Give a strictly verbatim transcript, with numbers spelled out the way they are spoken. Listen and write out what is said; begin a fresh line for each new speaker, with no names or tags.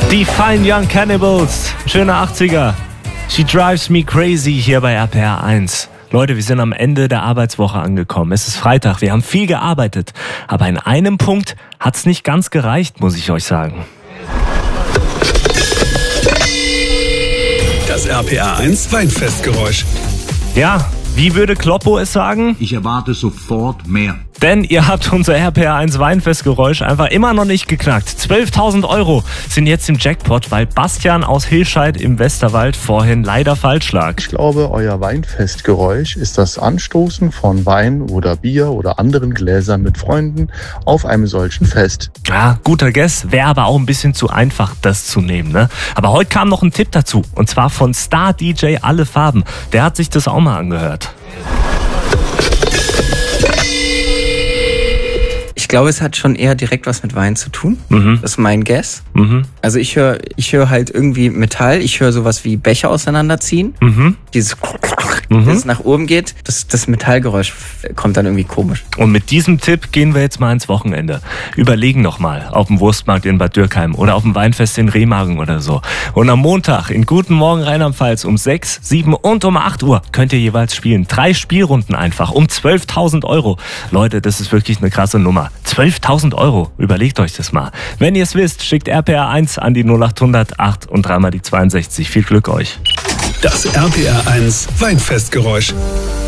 Die Fine Young Cannibals, schöne achtziger. She drives me crazy hier bei R P R eins. Leute, wir sind am Ende der Arbeitswoche angekommen. Es ist Freitag, wir haben viel gearbeitet. Aber in einem Punkt hat es nicht ganz gereicht, muss ich euch sagen.
Das R P R eins Weinfestgeräusch.
Ja, wie würde Kloppo es sagen?
Ich erwarte sofort mehr.
Denn ihr habt unser R P R eins Weinfestgeräusch einfach immer noch nicht geknackt. zwölftausend Euro sind jetzt im Jackpot, weil Bastian aus Hilscheid im Westerwald vorhin leider falsch lag.
Ich glaube, euer Weinfestgeräusch ist das Anstoßen von Wein oder Bier oder anderen Gläsern mit Freunden auf einem solchen Fest.
Ja, guter Guess, wäre aber auch ein bisschen zu einfach, das zu nehmen, ne? Aber heute kam noch ein Tipp dazu, und zwar von Star-D J Alle Farben. Der hat sich das auch mal angehört.
Ich glaube, es hat schon eher direkt was mit Wein zu tun.
Mhm.
Das ist mein Guess.
Mhm.
Also ich höre ich höre halt irgendwie Metall. Ich höre sowas wie Becher auseinanderziehen.
Mhm.
Dieses,
Mhm.
das nach oben geht. Das, das Metallgeräusch kommt dann irgendwie komisch.
Und mit diesem Tipp gehen wir jetzt mal ins Wochenende. Überlegen nochmal auf dem Wurstmarkt in Bad Dürkheim oder auf dem Weinfest in Remagen oder so. Und am Montag in Guten Morgen Rheinland-Pfalz um sechs, sieben und um acht Uhr könnt ihr jeweils spielen. Drei Spielrunden einfach um zwölftausend Euro. Leute, das ist wirklich eine krasse Nummer. zwölftausend Euro. Überlegt euch das mal. Wenn ihr es wisst, schickt R P R eins an die null acht hundert acht und dreimal die zweiundsechzig. Viel Glück euch.
Das R P R eins Weinfestgeräusch.